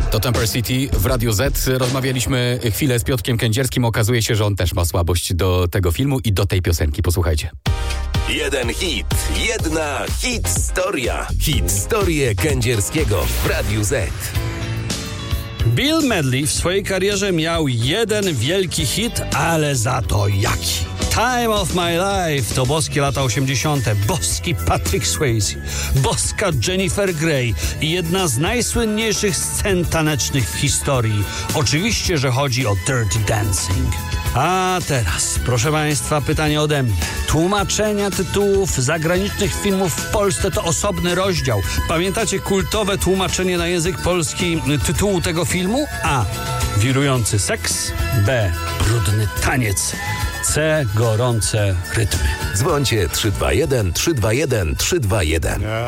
To Temper City w Radiu Z. Rozmawialiśmy chwilę z Piotrkiem Kędzierskim. Okazuje się, że on też ma słabość do tego filmu i do tej piosenki. Posłuchajcie. Jeden hit, jedna historia. Historię Kędzierskiego w Radiu Z. Bill Medley w swojej karierze miał jeden wielki hit, ale za to jaki. Time of My Life to boskie lata 80., boski Patrick Swayze, boska Jennifer Grey i jedna z najsłynniejszych scen tanecznych w historii. Oczywiście, że chodzi o Dirty Dancing. A teraz, proszę Państwa, pytanie ode mnie. Tłumaczenia tytułów zagranicznych filmów w Polsce to osobny rozdział. Pamiętacie kultowe tłumaczenie na język polski tytułu tego filmu? A. Wirujący seks. B. Brudny taniec. C. Gorące rytmy. Dzwońcie 321 321 321.